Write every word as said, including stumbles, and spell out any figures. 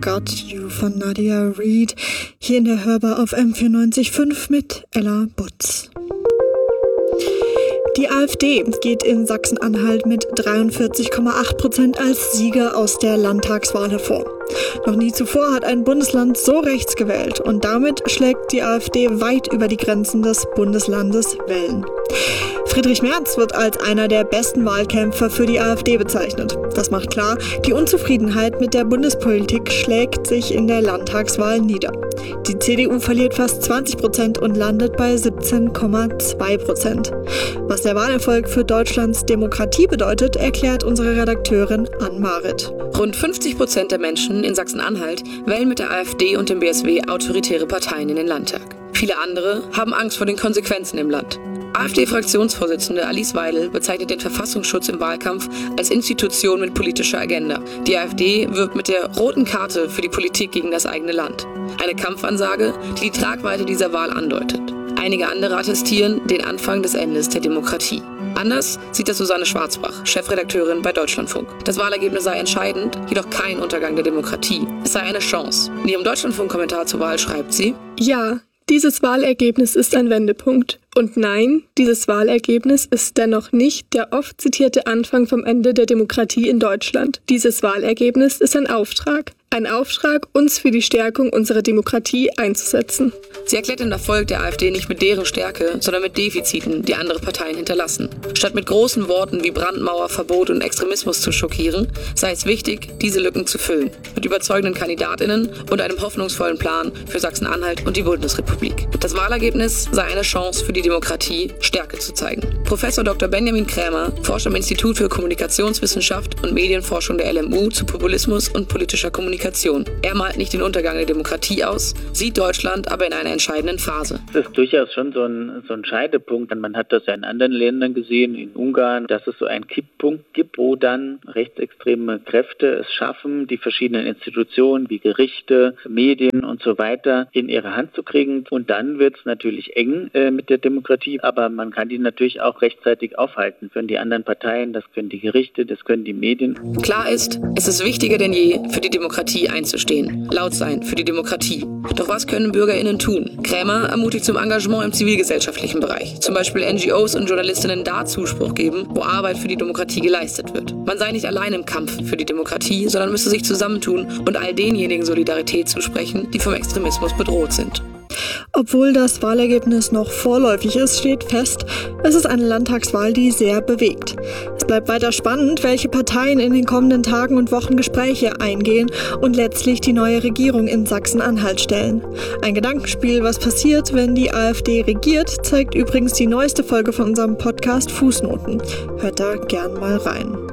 Got You von Nadia Reid, hier in der Hörbar auf M vierundneunzig Komma fünf mit Ella Butz. Die AfD geht in Sachsen-Anhalt mit dreiundvierzig Komma acht Prozent als Sieger aus der Landtagswahl hervor. Noch nie zuvor hat ein Bundesland so rechts gewählt und damit schlägt die AfD weit über die Grenzen des Bundeslandes Wellen. Friedrich Merz wird als einer der besten Wahlkämpfer für die AfD bezeichnet. Das macht klar, die Unzufriedenheit mit der Bundespolitik schlägt sich in der Landtagswahl nieder. Die C D U verliert fast zwanzig Prozent und landet bei siebzehn Komma zwei Prozent. Was der Wahlerfolg für Deutschlands Demokratie bedeutet, erklärt unsere Redakteurin Ann-Marit. Rund fünfzig Prozent der Menschen in Sachsen-Anhalt wählen mit der AfD und dem B S W autoritäre Parteien in den Landtag. Viele andere haben Angst vor den Konsequenzen im Land. AfD-Fraktionsvorsitzende Alice Weidel bezeichnet den Verfassungsschutz im Wahlkampf als Institution mit politischer Agenda. Die AfD wirbt mit der roten Karte für die Politik gegen das eigene Land. Eine Kampfansage, die die Tragweite dieser Wahl andeutet. Einige andere attestieren den Anfang des Endes der Demokratie. Anders sieht das Susanne Schwarzbach, Chefredakteurin bei Deutschlandfunk. Das Wahlergebnis sei entscheidend, jedoch kein Untergang der Demokratie. Es sei eine Chance. In ihrem Deutschlandfunk-Kommentar zur Wahl schreibt sie: Ja, dieses Wahlergebnis ist ein Wendepunkt. Und nein, dieses Wahlergebnis ist dennoch nicht der oft zitierte Anfang vom Ende der Demokratie in Deutschland. Dieses Wahlergebnis ist ein Auftrag. Ein Auftrag, uns für die Stärkung unserer Demokratie einzusetzen. Sie erklärt den Erfolg der AfD nicht mit deren Stärke, sondern mit Defiziten, die andere Parteien hinterlassen. Statt mit großen Worten wie Brandmauer, Verbot und Extremismus zu schockieren, sei es wichtig, diese Lücken zu füllen. Mit überzeugenden KandidatInnen und einem hoffnungsvollen Plan für Sachsen-Anhalt und die Bundesrepublik. Das Wahlergebnis sei eine Chance für die Demokratie, Stärke zu zeigen. Professor Doktor Benjamin Krämer forscht am Institut für Kommunikationswissenschaft und Medienforschung der L M U zu Populismus und politischer Kommunikation. Er malt nicht den Untergang der Demokratie aus, sieht Deutschland aber in einer entscheidenden Phase. Das ist durchaus schon so ein, so ein Scheidepunkt. Man hat das ja in anderen Ländern gesehen, in Ungarn, dass es so einen Kipppunkt gibt, wo dann rechtsextreme Kräfte es schaffen, die verschiedenen Institutionen wie Gerichte, Medien und so weiter in ihre Hand zu kriegen. Und dann wird es natürlich eng äh, mit der Demokratie, aber man kann die natürlich auch rechtzeitig aufhalten. Das können die anderen Parteien, das können die Gerichte, das können die Medien. Klar ist, es ist wichtiger denn je, für die Demokratie einzustehen, laut sein für die Demokratie. Doch was können BürgerInnen tun? Krämer ermutigt zum Engagement im zivilgesellschaftlichen Bereich. Zum Beispiel N G Os und JournalistInnen da Zuspruch geben, wo Arbeit für die Demokratie geleistet wird. Man sei nicht allein im Kampf für die Demokratie, sondern müsse sich zusammentun und all denjenigen Solidarität zusprechen, die vom Extremismus bedroht sind. Obwohl das Wahlergebnis noch vorläufig ist, steht fest, es ist eine Landtagswahl, die sehr bewegt. Es bleibt weiter spannend, welche Parteien in den kommenden Tagen und Wochen Gespräche eingehen und letztlich die neue Regierung in Sachsen-Anhalt stellen. Ein Gedankenspiel, was passiert, wenn die AfD regiert, zeigt übrigens die neueste Folge von unserem Podcast Fußnoten. Hört da gern mal rein.